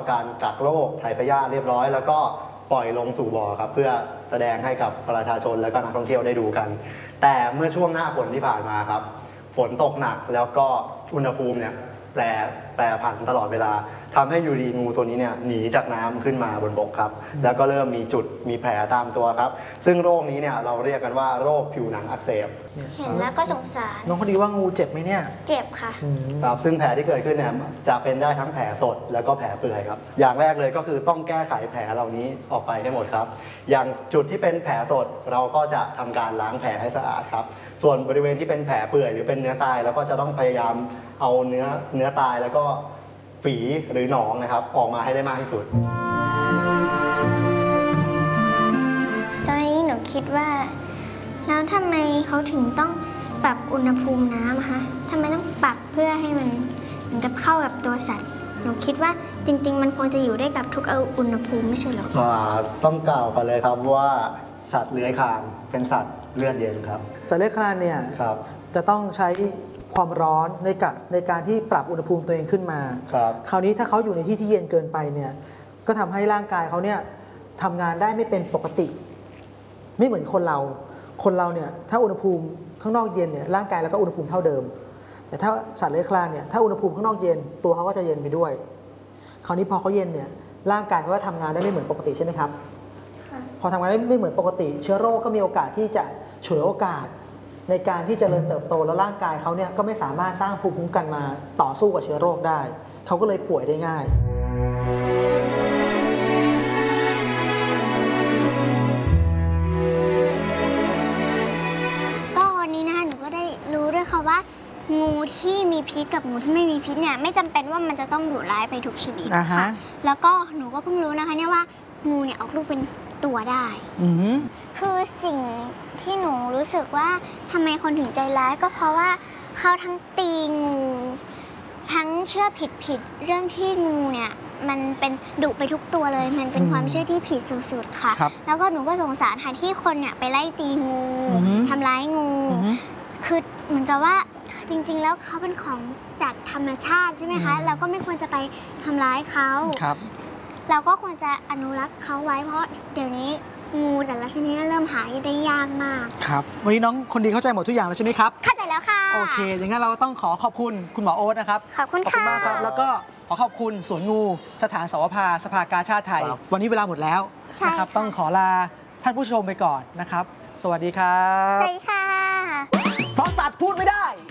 ำการกักโรคถ่ายพยาธิเรียบร้อยแล้วก็ปล่อยลงสู่บ่อครับเพื่อแสดงให้กับประชาชนและก็นักท่องเที่ยวได้ดูกันแต่เมื่อช่วงหน้าฝนที่ผ่านมาครับฝนตกหนักแล้วก็อุณหภูมิเนี่ยแปรผันตลอดเวลาทำให้อยู่ดีงูตัวนี้เนี่ยหนีจากน้ำขึ้นมาบนบกครับแล้วก็เริ่มมีจุดมีแผลตามตัวครับซึ่งโรคนี้เนี่ยเราเรียกกันว่าโรคผิวหนังอักเสบเห็นแล้วก็สงสารน้องคนดีว่างูเจ็บไหมเนี่ยเจ็บค่ะครับซึ่งแผลที่เกิดขึ้นเนี่ยจะเป็นได้ทั้งแผลสดแล้วก็แผลเปื่อยครับอย่างแรกเลยก็คือต้องแก้ไขแผลเหล่านี้ออกไปให้หมดครับอย่างจุดที่เป็นแผลสดเราก็จะทำการล้างแผลให้สะอาดครับส่วนบริเวณที่เป็นแผลเปื่อยหรือเป็นเนื้อตายเราก็จะต้องพยายามเอาเนื้อตายแล้วก็ฝีหรือหนองนะครับออกมาให้ได้มากที่สุดตอนนี้หนูคิดว่าแล้วทำไมเขาถึงต้องปรับอุณหภูมิน้ำคะทำไมต้องปรับเพื่อให้มันเหมือนกับเข้ากับตัวสัตว์หนูคิดว่าจริงๆมันควรจะอยู่ได้กับทุกอุณหภูมิไม่ใช่หรอต้องกล่าวกันเลยครับว่าสัตว์เลื้อยคลานเป็นสัตว์เลือดเย็นครับสัตว์เลื้อยคลานเนี่ยจะต้องใช้ความร้อนในการที่ปรับอุณหภูมิตัวเองขึ้นมาคราวนี้ถ้าเขาอยู่ในที่ที่เย็นเกินไปเนี่ยก็ทำให้ร่างกายเขาเนี่ยทำงานได้ไม่เป็นปกติไม่เหมือนคนเราเนี่ยถ้าอุณหภูมิข้างนอกเย็นเนี่ยร่างกายแล้วก็อุณหภูมิเท่าเดิมแต่ถ้าสัตว์เลื้อยคลานเนี่ยถ้าอุณหภูมิข้างนอกเย็นตัวเขาก็จะเย็นไปด้วยคราวนี้พอเขาเย็นเนี่ยร่างกายเขาก็ทำงานได้ไม่เหมือนปกติใช่ไหมครับพอทำงานได้ไม่เหมือนปกติเชื้อโรคก็มีโอกาสที่จะฉวยโอกาสในการที่จเจริญเติบโตแล้วร่างกายเขาเนี่ยก็ไม่สามารถสร้างภูมิคุ้มกันมาต่อสู้กับเชื้อโรคได้เขาก็เลยป่วยได้ง่ายก็วันนี้นะคะหนูก็ได้รู้ด้วยค่ะว่างูที่มีพิษกับงูที่ไม่มีพิษเนี่ยไม่จำเป็นว่ามันจะต้องดุร้ายไปทุกชนิดค่ะแล้วก็หนูก็เพิ่งรู้นะคะเนี่ยว่างูเนี่ยออกลูกเป็นตัวได้คือสิ่งที่หนูรู้สึกว่าทำไมคนถึงใจร้ายก็เพราะว่าเขาทั้งตีงูทั้งเชื่อผิดเรื่องที่งูเนี่ยมันเป็นดุไปทุกตัวเลยมันเป็นความเชื่อที่ผิดสุดๆค่ะแล้วก็หนูก็สงสารค่ะที่คนเนี่ยไปไล่ตีงูทำร้ายงูคือเหมือนกับว่าจริงๆแล้วเขาเป็นของจากธรรมชาติใช่ไหมคะเราก็ไม่ควรจะไปทำร้ายเขาเราก็ควรจะอนุรักษ์เขาไว้เพราะเดี๋ยวนี้งูแต่ละชนิดเริ่มหาได้ยากมากครับวันนี้น้องคนดีเข้าใจหมดทุกอย่างแล้วใช่ไหมครับเข้าใจแล้วค่ะโอเคอย่างนั้นเราต้องขอบคุณคุณหมอโอ๊ตนะครับขอบคุณค่ะมากครับแล้วก็ขอบคุณสวนงูสถานสวภาสภากาชาดไทยวันนี้เวลาหมดแล้วนะครับต้องขอลาท่านผู้ชมไปก่อนนะครับสวัสดีครับสวัสดีค่ะเพราะสัตว์พูดไม่ได้